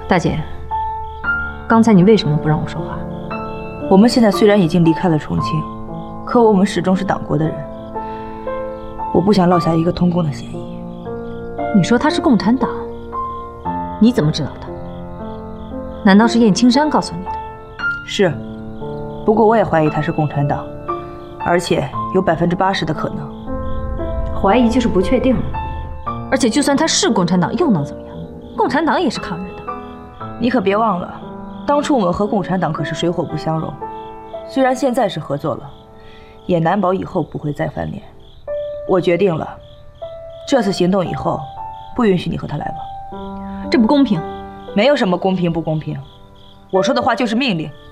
大姐，刚才你为什么不让我说话？ 我们现在虽然已经离开了重庆，可我们始终是党国的人。我不想落下一个通共的嫌疑。 你说他是共产党，你怎么知道的？难道是燕青山告诉你的？ 是，不过我也怀疑他是共产党，而且有80%的可能。 怀疑就是不确定了，而且就算他是共产党，又能怎么样？共产党也是抗日的。 你可别忘了，当初我们和共产党可是水火不相容。虽然现在是合作了，也难保以后不会再翻脸。我决定了，这次行动以后，不允许你和他来往。 这不公平。 没有什么公平不公平，我说的话就是命令。